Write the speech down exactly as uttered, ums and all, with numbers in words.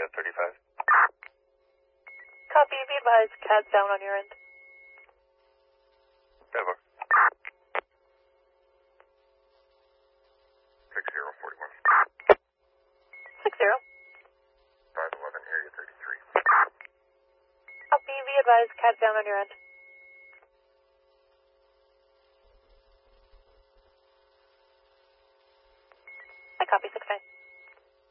at thirty-five. Copy, be advised, C A D's down on your end. Evo. six zero forty-one. six zero. five eleven, area thirty-three. Copy, be advised, C A D's down on your end. I copy, six nine.